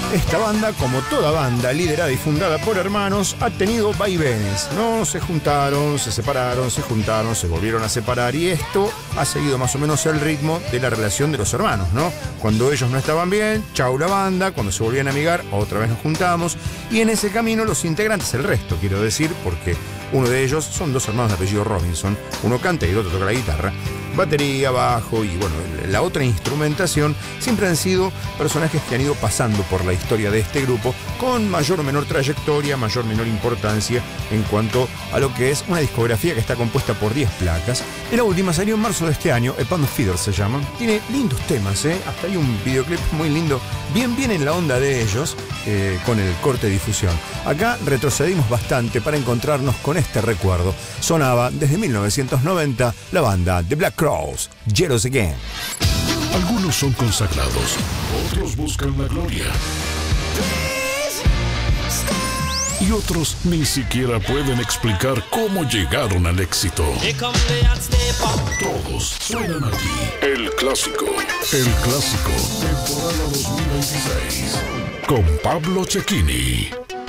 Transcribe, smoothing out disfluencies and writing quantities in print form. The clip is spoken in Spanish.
Esta banda, como toda banda liderada y fundada por hermanos, ha tenido vaivenes, ¿no? Se juntaron, se separaron, se juntaron, se volvieron a separar y esto ha seguido más o menos el ritmo de la relación de los hermanos, ¿no? Cuando ellos no estaban bien, chau la banda, cuando se volvían a amigar, otra vez nos juntamos y en ese camino los integrantes, el resto quiero decir, porque uno de ellos son dos hermanos de apellido Robinson, uno canta y el otro toca la guitarra, batería, bajo y bueno, la otra instrumentación, siempre han sido personajes que han ido pasando por la historia de este grupo con mayor o menor trayectoria, mayor o menor importancia en cuanto a lo que es una discografía que está compuesta por 10 placas. Y la última salió en marzo de este año, A Pound of Feeder se llama. Tiene lindos temas, hasta hay un videoclip muy lindo, bien en la onda de ellos, con el corte de difusión. Acá retrocedimos bastante para encontrarnos con este recuerdo. Sonaba desde 1990 la banda The Black Crowes, Jealous Again. Algunos son consagrados, otros buscan la gloria. Y otros ni siquiera pueden explicar cómo llegaron al éxito. Todos suenan aquí. El Clásico. El Clásico. Temporada 2026. Con Pablo Cecchini.